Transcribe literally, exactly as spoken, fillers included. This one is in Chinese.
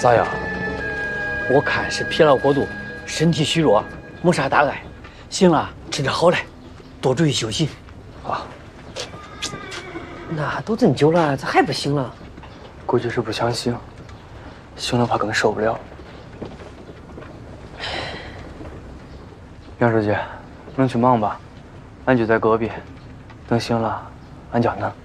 咋样？我看是疲劳过度，身体虚弱，没啥大碍。行了，吃点好的，多注意休息。啊。 那都这么久了，咋还不醒了？ 估计是不想醒，醒了怕更受不了。杨书记，恁去忙吧，俺就在隔壁，等醒了，俺叫恁。